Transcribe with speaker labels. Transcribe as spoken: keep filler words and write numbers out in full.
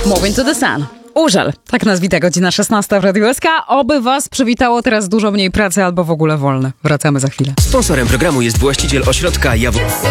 Speaker 1: Moving to the Sun. Urzel. Tak nas wita godzina szesnasta w Radiu S K. Oby was przywitało teraz dużo mniej pracy albo w ogóle wolne. Wracamy za chwilę.
Speaker 2: Sponsorem programu jest właściciel ośrodka Jawo...